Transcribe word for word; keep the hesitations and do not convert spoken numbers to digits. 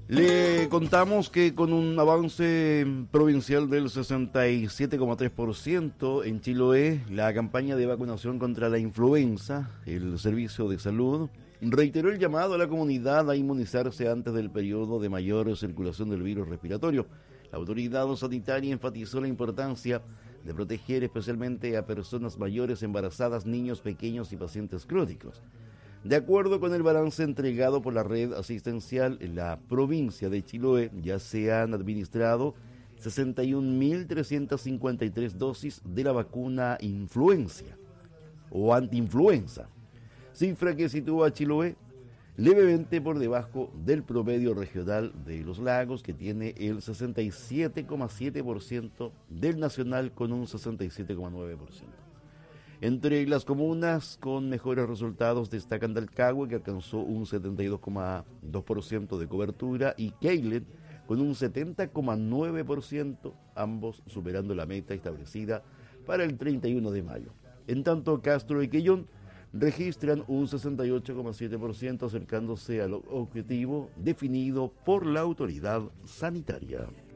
Le contamos que con un avance provincial del sesenta y siete coma tres por ciento en Chiloé, la campaña de vacunación contra la influenza, el Servicio de Salud, reiteró el llamado a la comunidad a inmunizarse antes del periodo de mayor circulación del virus respiratorio. La autoridad sanitaria enfatizó la importancia de proteger especialmente a personas mayores, embarazadas, niños pequeños y pacientes crónicos. De acuerdo con el balance entregado por la red asistencial, en la provincia de Chiloé ya se han administrado sesenta y un mil trescientas cincuenta y tres dosis de la vacuna influenza o antiinfluenza, cifra que sitúa a Chiloé levemente por debajo del promedio regional de los lagos, que tiene el sesenta y siete coma siete por ciento del nacional con un sesenta y siete coma nueve por ciento. Entre las comunas con mejores resultados destacan Dalcahue, que alcanzó un setenta y dos coma dos por ciento de cobertura, y Keilen con un setenta coma nueve por ciento, ambos superando la meta establecida para el treinta y uno de mayo. En tanto, Castro y Quellón registran un sesenta y ocho coma siete por ciento, acercándose al objetivo definido por la autoridad sanitaria.